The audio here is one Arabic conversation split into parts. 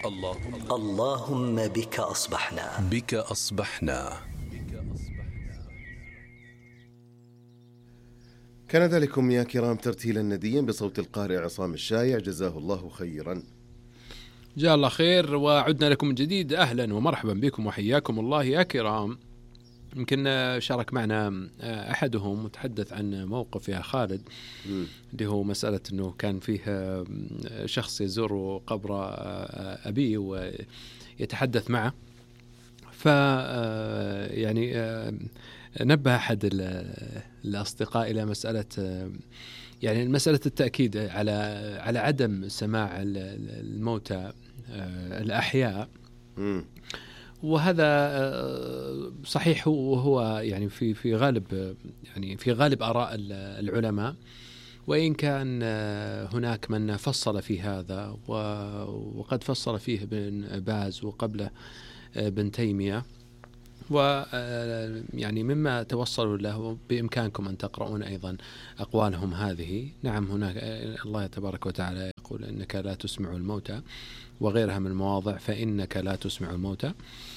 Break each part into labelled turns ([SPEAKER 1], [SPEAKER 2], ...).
[SPEAKER 1] اللهم بك أصبحنا.
[SPEAKER 2] كان ذلكم يا كرام ترتيلا نديا بصوت القارئ عصام الشايع، جزاه الله خيرا.
[SPEAKER 3] جزاه الله خير، وعدنا لكم من جديد. أهلا ومرحبا بكم وحياكم الله يا كرام. يمكن شارك معنا أحدهم وتحدث عن موقف يا خالد اللي هو مسألة أنه كان فيه شخص يزور قبر أبيه ويتحدث معه، يعني نبه أحد الأصدقاء إلى مسألة يعني مسألة التأكيد على عدم سماع الموتى الأحياء. وهذا صحيح، وهو يعني في غالب آراء العلماء، وإن كان هناك من فصل في هذا، وقد فصل فيه ابن باز وقبله ابن تيمية، ويعني مما توصلوا له بإمكانكم أن تقرؤون أيضا أقوالهم هذه. نعم، هناك الله تبارك وتعالى يقول إنك لا تسمع الموتى، وغيرها من المواضع فإنك لا تسمع الموتى.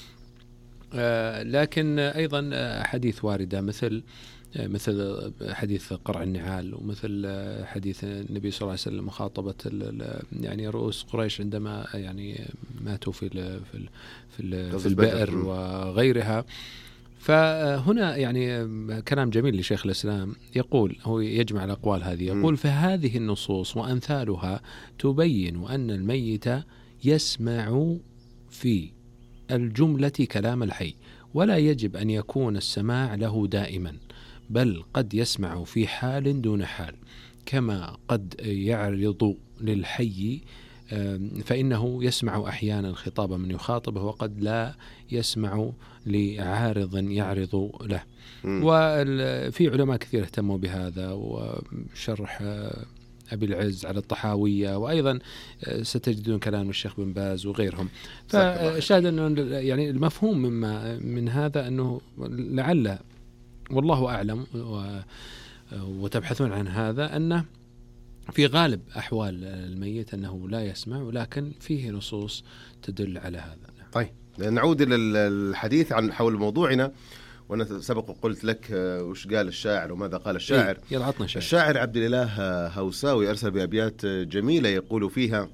[SPEAKER 3] لكن أيضا حديث واردة مثل حديث قرع النعال، ومثل حديث النبي صلى الله عليه وسلم مخاطبة يعني رؤوس قريش عندما يعني ماتوا في البئر وغيرها. فهنا يعني كلام جميل لشيخ الإسلام، يقول هو يجمع الأقوال هذه، يقول: فهذه النصوص وأمثالها تبين أن الميت يسمع في الجملة كلام الحي، ولا يجب أن يكون السماع له دائما، بل قد يسمع في حال دون حال، كما قد يعرض للحي فإنه يسمع أحيانا خطاب من يخاطبه، وقد لا يسمع لعارض يعرض له. وفي علماء كثير اهتموا بهذا، وشرح أبي العز على الطحاوية، وأيضا ستجدون كلام الشيخ بن باز وغيرهم. فشاهد أنه يعني المفهوم من هذا أنه لعل والله أعلم وتبحثون عن هذا، أنه في غالب أحوال الميت أنه لا يسمع، ولكن فيه نصوص تدل على هذا.
[SPEAKER 2] طيب، نعود إلى الحديث عن حول موضوعنا. وأنا سبق وقلت لك وش قال الشاعر وماذا قال الشاعر. الشاعر عبد الإله هوساوي أرسل بأبيات جميلة يقول فيها: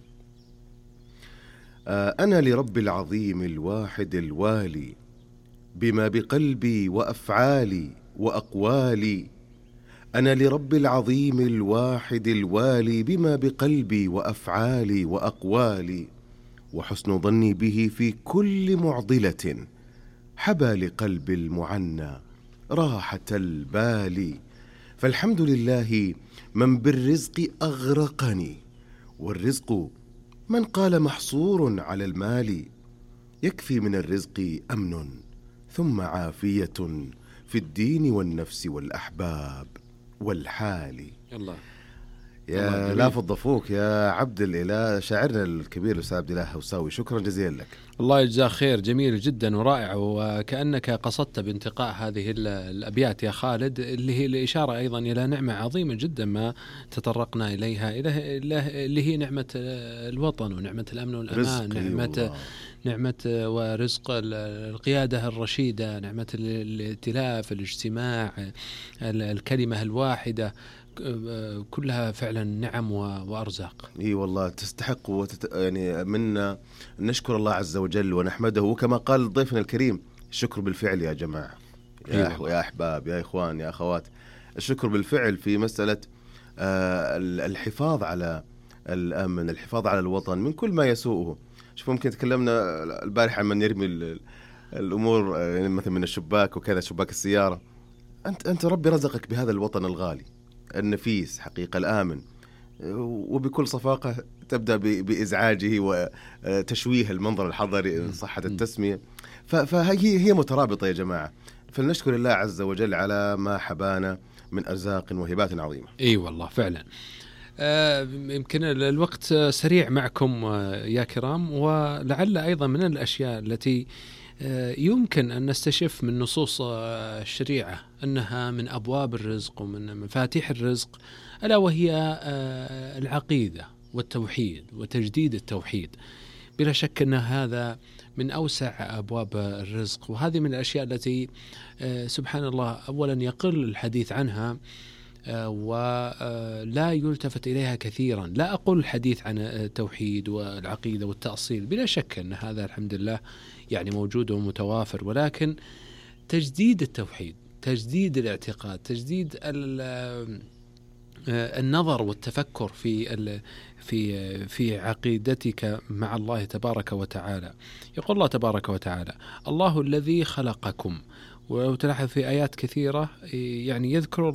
[SPEAKER 2] أنا لرب العظيم الواحد الوالي بما بقلبي وأفعالي وأقوالي. أنا لرب العظيم الواحد الوالي بما بقلبي وأفعالي وأقوالي، وحسن ظني به في كل معضلة حبى لقلب المعنى راحة البال. فالحمد لله من بالرزق أغرقني، والرزق من قال محصور على المال. يكفي من الرزق أمن ثم عافية في الدين والنفس والأحباب والحال.
[SPEAKER 3] الله
[SPEAKER 2] يا لا فضفوك يا عبد الإله، شاعرنا الكبير الأستاذ عبد الإله هوساوي، شكرا جزيلا لك.
[SPEAKER 3] الله يجزاه خير، جميل جدا ورائع، وكأنك قصدت بانتقاء هذه الأبيات يا خالد، اللي هي الإشارة أيضا إلى نعمة عظيمة جدا ما تطرقنا إليها، اللي هي نعمة الوطن ونعمة الأمن والأمان، نعمة ورزق القيادة الرشيدة، نعمة الائتلاف، الاجتماع، الكلمة الواحدة، كلها فعلا نعم وأرزاق.
[SPEAKER 2] اي والله تستحق يعني منا نشكر الله عز وجل ونحمده، وكما قال ضيفنا الكريم: الشكر بالفعل يا جماعة، يا أحباب، يا إخوان، يا أخوات. الشكر بالفعل في مسألة الحفاظ على الأمن، الحفاظ على الوطن من كل ما يسوءه. شوف، ممكن تكلمنا البارحة عن من يرمي الأمور يعني مثلا من الشباك وكذا، شباك السيارة. أنت ربي رزقك بهذا الوطن الغالي النفيس حقيقة الآمن، وبكل صفاقة تبدأ بإزعاجه وتشويه المنظر الحضري صحة التسمية. فهي مترابطة يا جماعة. فلنشكر الله عز وجل على ما حبانا من أرزاق وهبات عظيمة.
[SPEAKER 3] اي والله فعلا. يمكن الوقت سريع معكم يا كرام، ولعل أيضا من الأشياء التي يمكن أن نستشف من نصوص الشريعة أنها من أبواب الرزق ومن مفاتيح الرزق، ألا وهي العقيدة والتوحيد وتجديد التوحيد. بلا شك أن هذا من أوسع أبواب الرزق، وهذه من الأشياء التي سبحان الله أولا يقل الحديث عنها ولا يلتفت إليها كثيرا. لا أقول الحديث عن التوحيد والعقيدة والتأصيل، بلا شك أن هذا الحمد لله يعني موجود ومتوافر، ولكن تجديد التوحيد، تجديد الاعتقاد، تجديد النظر والتفكر في عقيدتك مع الله تبارك وتعالى. يقول الله تبارك وتعالى: الله الذي خلقكم. ولو تلاحظ في آيات كثيرة يعني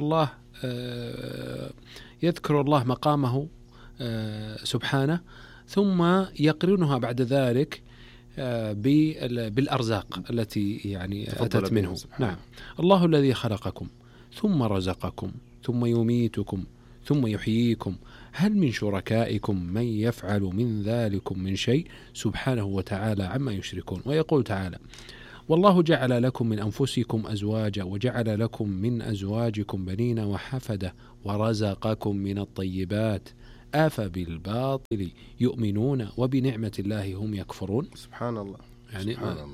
[SPEAKER 3] يذكر الله مقامه سبحانه، ثم يقرنها بعد ذلك بالأرزاق التي يعني أتت منه. نعم، الله الذي خلقكم ثم رزقكم ثم يميتكم ثم يحييكم، هل من شركائكم من يفعل من ذلكم من شيء سبحانه وتعالى عما يشركون. ويقول تعالى: والله جعل لكم من أنفسكم أزواجا وجعل لكم من أزواجكم بنين وحفدة ورزقكم من الطيبات أفبالباطل يؤمنون وبنعمة الله هم يكفرون.
[SPEAKER 2] سبحان الله.
[SPEAKER 3] يعني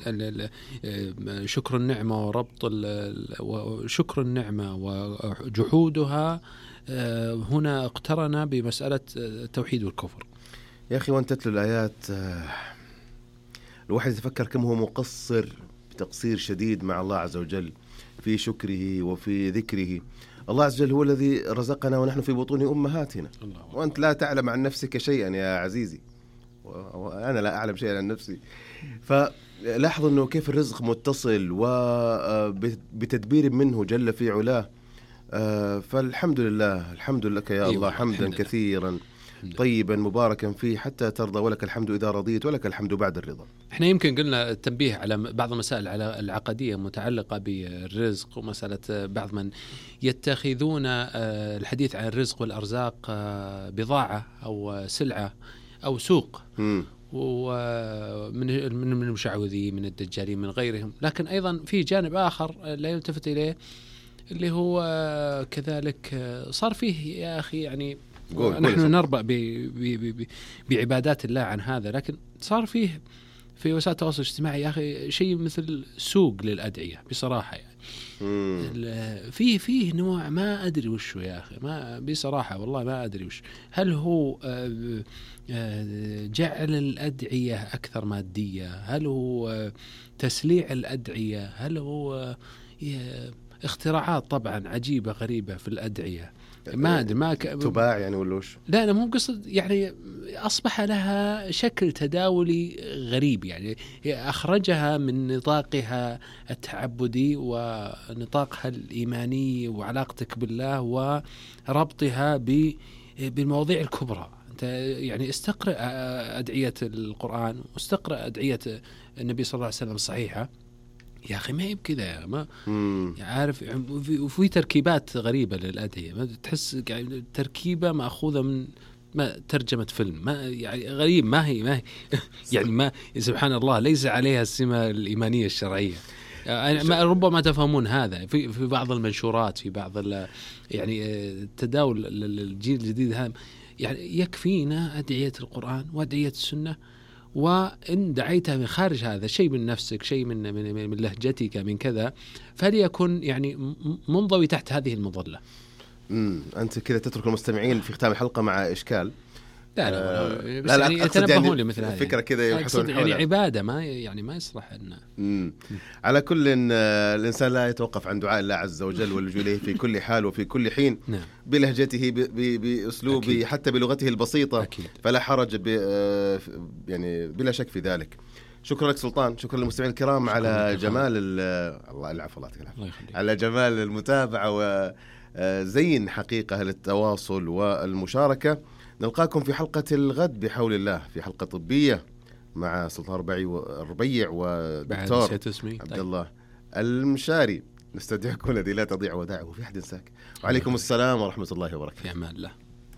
[SPEAKER 3] شكر النعمة وربط شكر النعمة وجحودها هنا اقترن بمسألة التوحيد والكفر.
[SPEAKER 2] يا أخي وأنت تتلو الآيات الواحد يتفكر كم هو مقصر بتقصير شديد مع الله عز وجل في شكره وفي ذكره. الله عز وجل هو الذي رزقنا ونحن في بطون أمهاتنا، وأنت لا تعلم عن نفسك شيئا يا عزيزي، وأنا لا أعلم شيئا عن نفسي. فلاحظوا أنه كيف الرزق متصل وبتدبير منه جل في علاه. فالحمد لله، الحمد لك يا الله حمدا كثيرا طيبا مباركا فيه حتى ترضى، ولك الحمد إذا رضيت ولك الحمد بعد الرضا.
[SPEAKER 3] احنا يمكن قلنا التنبيه على بعض المسائل على العقدية متعلقة بالرزق، ومسألة بعض من يتخذون الحديث عن الرزق والأرزاق بضاعة أو سلعة أو سوق، ومن المشعوذين من الدجالين من غيرهم. لكن أيضا في جانب آخر لا يلتفت إليه اللي هو كذلك صار فيه يا أخي يعني نحن نربأ بعبادات الله عن هذا، لكن صار فيه في وسائل التواصل الاجتماعي يا أخي شيء مثل سوق للأدعية بصراحة. يعني فيه نوع ما أدري وشه يا أخي، ما بصراحة والله ما أدري وش. هل هو جعل الأدعية أكثر مادية؟ هل هو تسليع الأدعية؟ هل هو اختراعات طبعا عجيبة غريبة في الأدعية؟ ما أدري ما
[SPEAKER 2] تباع يعني ولا وش؟
[SPEAKER 3] لا أنا مو قصد، يعني أصبح لها شكل تداولي غريب، يعني أخرجها من نطاقها التعبدي ونطاقها الإيماني وعلاقتك بالله وربطها بالمواضيع الكبرى. أنت يعني استقرأ أدعية القرآن واستقرأ أدعية النبي صلى الله عليه وسلم الصحيحة يا أخي، ما هي بكذا يا ما عارف. وفي تركيبات غريبة للأدعية، ما تحس يعني تركيبة مأخوذة من ما ترجمة فيلم، ما يعني غريب، ما هي يعني ما سبحان الله ليس عليها السمة الإيمانية الشرعية. ربما تفهمون هذا في بعض المنشورات، في بعض يعني تداول الجيل الجديد هذا. يعني يكفينا أدعية القرآن وأدعية السنة، وإن دعيتها من خارج هذا شيء من نفسك، شيء من لهجتك، من كذا، فليكن يعني منضوي تحت هذه المظلة.
[SPEAKER 2] أنت كذا تترك المستمعين في ختام الحلقة مع إشكال.
[SPEAKER 3] لا بس يعني يتنبهون لمثل هذه
[SPEAKER 2] فكرة كذا يبحثون
[SPEAKER 3] يعني عبادة ما يصلح أن
[SPEAKER 2] على كل الإنسان لا يتوقف عن دعاء الله عز وجل واللجوء إليه في كل حال وفي كل حين.
[SPEAKER 3] نعم.
[SPEAKER 2] بلهجته بأسلوبه أكيد. حتى بلغته البسيطة أكيد. فلا حرج يعني بلا شك في ذلك. شكرا لك سلطان، شكرا للمستمعين الكرام على جمال الله العفو الله على جمال المتابعة وزين حقيقة للتواصل والمشاركة. نلقاكم في حلقة الغد بحول الله، في حلقة طبية مع سلطان الربيع ودكتور عبد الله المشاري. نستودعكم الذي لا تضيع ودائعه في أحد ساك. وعليكم السلام ورحمة الله وبركاته.
[SPEAKER 3] في أمان الله.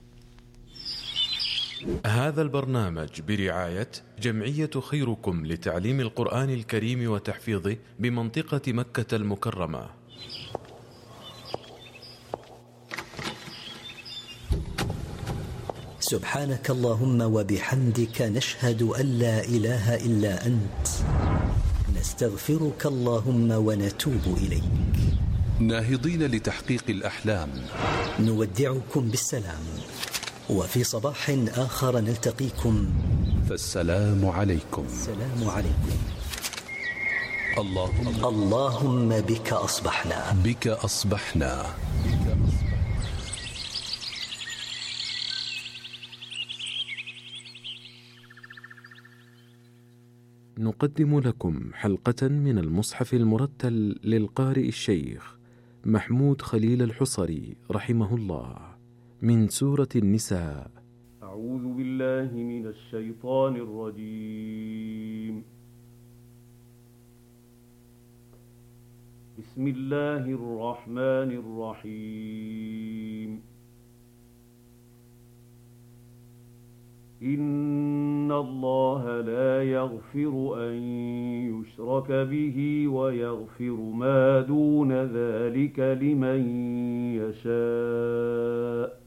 [SPEAKER 1] هذا البرنامج برعاية جمعية خيركم لتعليم القرآن الكريم وتحفيظه بمنطقة مكة المكرمة.
[SPEAKER 4] سبحانك اللهم وبحمدك نشهد أن لا إله إلا أنت نستغفرك اللهم ونتوب إليك.
[SPEAKER 5] ناهضين لتحقيق الأحلام
[SPEAKER 4] نودعكم بالسلام، وفي صباح آخر نلتقيكم،
[SPEAKER 5] فالسلام عليكم.
[SPEAKER 4] السلام عليكم.
[SPEAKER 5] اللهم
[SPEAKER 4] بك أصبحنا،
[SPEAKER 5] بك أصبحنا.
[SPEAKER 1] نقدم لكم حلقة من المصحف المرتل للقارئ الشيخ محمود خليل الحصري رحمه الله من سورة النساء.
[SPEAKER 6] أعوذ بالله من الشيطان الرجيم. بسم الله الرحمن الرحيم. إن الله لا يغفر أن يشرك به ويغفر ما دون ذلك لمن يشاء.